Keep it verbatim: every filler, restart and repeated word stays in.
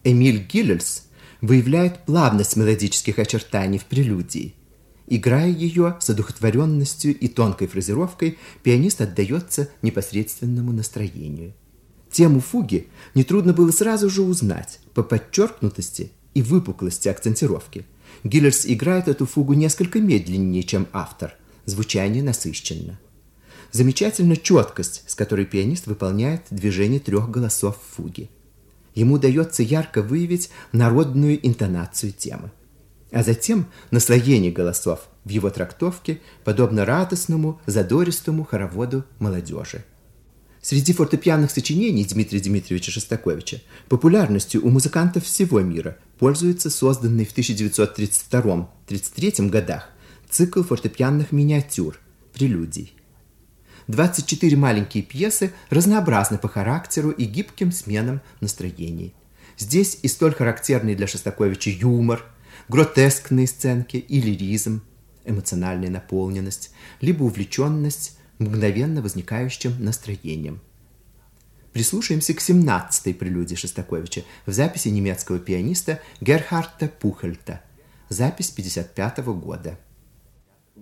Эмиль Гиллельс выявляет плавность мелодических очертаний в прелюдии. Играя ее с одухотворенностью и тонкой фразировкой, пианист отдается непосредственному настроению. Тему фуги нетрудно было сразу же узнать по подчеркнутости и выпуклости акцентировки. Гиллельс играет эту фугу несколько медленнее, чем автор. Звучание насыщенно. Замечательна четкость, с которой пианист выполняет движение трех голосов в фуге. Ему удается ярко выявить народную интонацию темы. А затем настроение голосов в его трактовке подобно радостному, задористому хороводу молодежи. Среди фортепианных сочинений Дмитрия Дмитриевича Шостаковича популярностью у музыкантов всего мира пользуется созданный в тысяча девятьсот тридцать втором — тридцать третьем годах цикл фортепианных миниатюр «Прелюдий». двадцать четыре маленькие пьесы разнообразны по характеру и гибким сменам настроений. Здесь и столь характерный для Шостаковича юмор, гротескные сценки и лиризм, эмоциональная наполненность, либо увлеченность мгновенно возникающим настроением. Прислушаемся к семнадцатой прелюдии Шостаковича в записи немецкого пианиста Герхарда Пухельта. Запись пятьдесят пятого года.